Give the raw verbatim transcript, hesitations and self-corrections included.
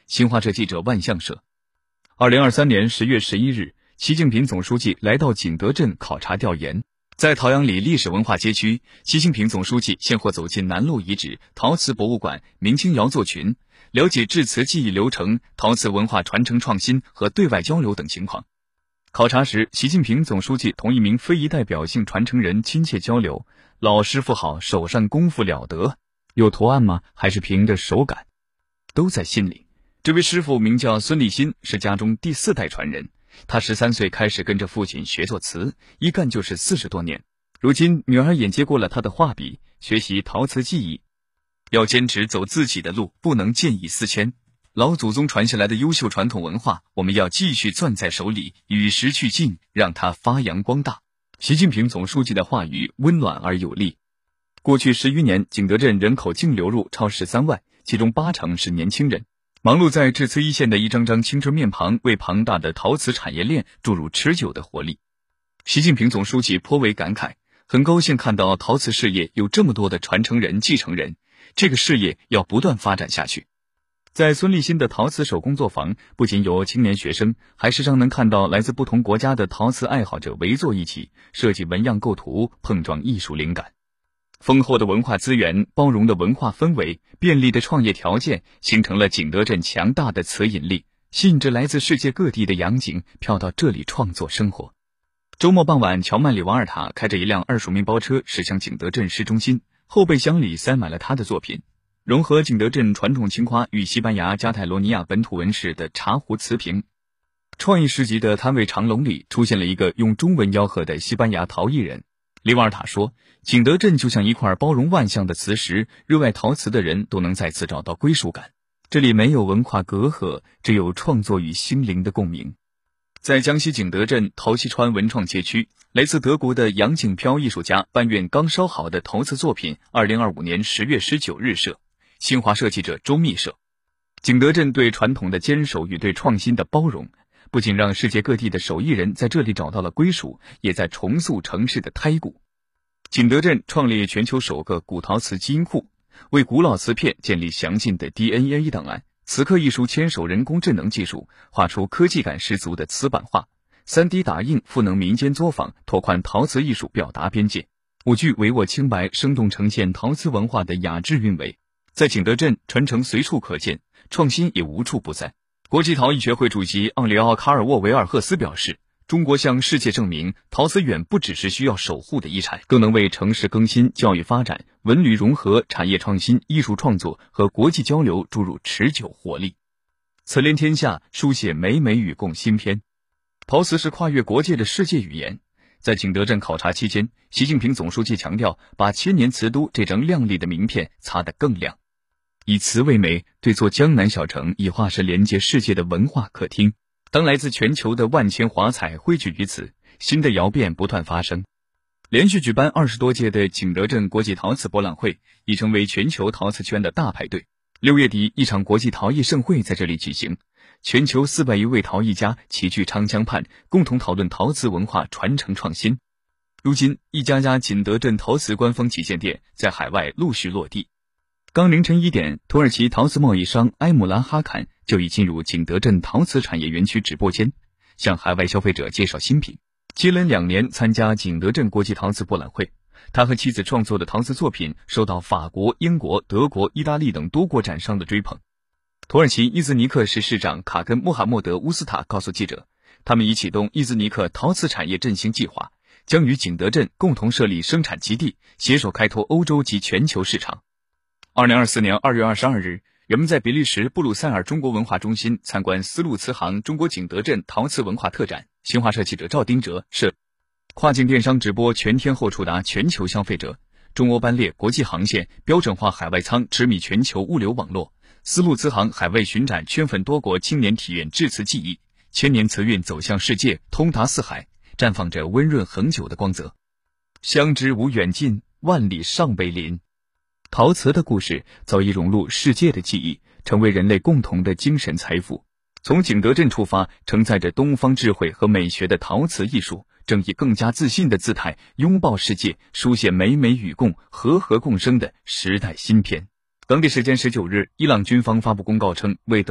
新华社记者万象社。二零二三年十月十一日，习近平总书记来到景德镇考察调研。在陶阳里历史文化街区，习近平总书记先后走进南路遗址、陶瓷博物馆、明清窑作群，了解制瓷技艺流程、陶瓷文化传承创新和对外交流等情况。考察时，习近平总书记同一名非遗代表性传承人亲切交流：“老师傅好，手上功夫了得，有图案吗？还是凭着手感？”都在心里。这位师傅名叫孙立新，是家中第四代传人。他十三岁开始跟着父亲学做瓷，一干就是四十多年。如今女儿也接过了他的画笔，学习陶瓷技艺。要坚持走自己的路，不能见异思迁。老祖宗传下来的优秀传统文化，我们要继续攥在手里，与时俱进，让它发扬光大。习近平总书记的话语温暖而有力。过去十余年，景德镇人口净流入超十三万，其中八成是年轻人。忙碌在制瓷一线的一张张青春面庞，为庞大的陶瓷产业链注入持久的活力。习近平总书记颇为感慨，很高兴看到陶瓷事业有这么多的传承人、继承人，这个事业要不断发展下去。在孙立新的陶瓷手工作坊，不仅有青年学生，还时常能看到来自不同国家的陶瓷爱好者围坐一起，设计纹样构图，碰撞艺术灵感。丰厚的文化资源、包容的文化氛围、便利的创业条件，形成了景德镇强大的瓷引力，吸引着来自世界各地的洋景飘到这里创作生活。周末傍晚，乔曼里瓦尔塔开着一辆二手面包车驶向景德镇市中心，后备箱里塞满了他的作品，融合景德镇传统青花与西班牙加泰罗尼亚本土纹饰的茶壶瓷瓶。创意市集的摊位长龙里出现了一个用中文吆喝的西班牙陶艺人。里瓦尔塔说，景德镇就像一块包容万象的磁石，热爱陶瓷的人都能在此找到归属感。这里没有文化隔阂，只有创作与心灵的共鸣。在江西景德镇陶溪川文创街区，来自德国的杨景飘艺术家搬运刚烧好的陶瓷作品，二零二五年十月十九日摄。新华社记者周密摄。景德镇对传统的坚守与对创新的包容，不仅让世界各地的手艺人在这里找到了归属，也在重塑城市的胎骨。景德镇创立全球首个古陶瓷基因库，为古老瓷片建立详尽的 D N A 档案。瓷刻艺术牵手人工智能技术，画出科技感十足的瓷版画。三 D 打印赋能民间作坊，拓宽陶瓷艺术表达边界。五句唯我清白，生动呈现陶瓷文化的雅致韵味。在景德镇，传承随处可见，创新也无处不在。国际陶艺学会主席奥利奥·卡尔沃维尔赫斯表示，中国向世界证明，陶瓷远不只是需要守护的遗产，更能为城市更新、教育发展、文旅融合、产业创新、艺术创作和国际交流注入持久活力。瓷联天下，书写美美与共新篇。陶瓷是跨越国界的世界语言。在景德镇考察期间，习近平总书记强调，把千年瓷都这张亮丽的名片擦得更亮。以瓷为媒，对座江南小城已化身连接世界的文化客厅。当来自全球的万千华彩汇聚于此，新的窑变不断发生。连续举办二十多届的景德镇国际陶瓷博览会已成为全球陶瓷圈的大派对。六月底，一场国际陶艺盛会在这里举行，全球四百余位陶艺家齐聚长江畔，共同讨论陶瓷文化传承创新。如今，一家家景德镇陶瓷官方旗舰店在海外陆续落地。刚凌晨一点，土耳其陶瓷贸易商埃姆拉哈坎就已进入景德镇陶瓷产业园区直播间，向海外消费者介绍新品。接连两年参加景德镇国际陶瓷博览会，他和妻子创作的陶瓷作品受到法国、英国、德国、意大利等多国展商的追捧。土耳其伊兹尼克市市长卡根穆罕默德乌斯塔告诉记者，他们已启动伊兹尼克陶瓷产业振兴计划，将与景德镇共同设立生产基地，携手开拓欧洲及全球市场。二零二四年二月二十二日，人们在比利时布鲁塞尔中国文化中心参观丝路瓷行中国景德镇陶瓷文化特展。新华社记者赵丁哲摄。跨境电商直播全天候触达全球消费者，中欧班列国际航线标准化海外舱驰骋全球物流网络，丝路瓷行海外巡展圈粉多国青年体验制瓷技艺，千年瓷韵走向世界，通达四海，绽放着温润恒久的光泽。相知无远近，万里尚为邻。陶瓷的故事早已融入世界的记忆，成为人类共同的精神财富。从景德镇出发，承载着东方智慧和美学的陶瓷艺术，正以更加自信的姿态拥抱世界，书写美美与共、和和共生的时代新篇。当地时间十九日，伊朗军方发布公告称，为